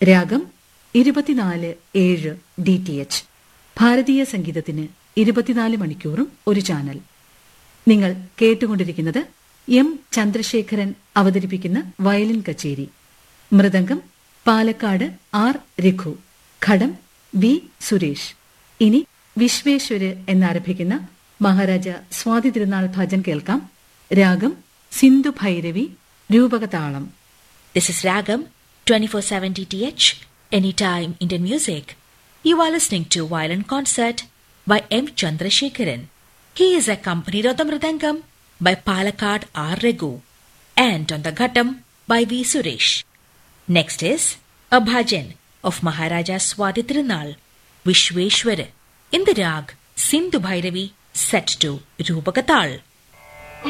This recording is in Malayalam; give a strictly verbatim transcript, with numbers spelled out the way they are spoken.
രാഗം ഇരുപത്തിനാല് ഏഴ് ഡി ടി എച്ച്. ഭാരതീയ സംഗീതത്തിന് ഇരുപത്തിനാല് മണിക്കൂറും ഒരു ചാനൽ. നിങ്ങൾ കേട്ടുകൊണ്ടിരിക്കുന്നത് എം ചന്ദ്രശേഖരൻ അവതരിപ്പിക്കുന്ന വയലിൻ കച്ചേരി. മൃദംഗം പാലക്കാട് ആർ രഘു, ഘടം വി സുരേഷ്. ഇനി വിശ്വേശ്വര് എന്നാരംഭിക്കുന്ന മഹാരാജ സ്വാതി തിരുനാൾ ഭജൻ കേൾക്കാം. രാഗം Sindhu Bhairavi, രൂപകതാളം. This is Ragam twenty-four seven D T H, anytime Indian music. You are listening to Violin Concert by M. Chandrasekharan. He is accompanied on the Mridangam by Palakkad R. Raghu and on the Ghatam by V. Suresh. Next is a bhajan of Maharaja Swati Tirunal, Vishweshwara, in the rag Sindhu Bhairavi, set to Rupakatal.